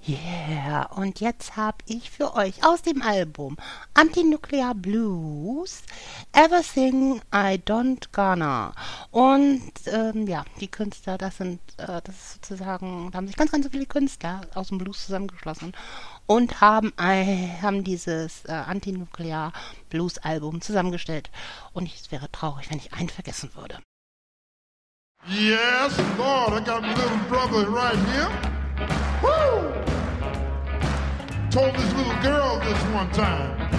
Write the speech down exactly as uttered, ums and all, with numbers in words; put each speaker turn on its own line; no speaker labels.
Yeah, und jetzt habe ich für euch aus dem Album Anti-Nuclear Blues Everything I Don't Gonna. Und ähm, ja, die Künstler, das sind, äh, das ist sozusagen, da haben sich ganz, ganz viele Künstler aus dem Blues zusammengeschlossen und haben, äh, haben dieses äh, Anti-Nuclear Blues Album zusammengestellt. Und es wäre traurig, wenn ich einen vergessen würde.
Yes, Lord, I got my little brother right here. Woo! Told this little girl this one time.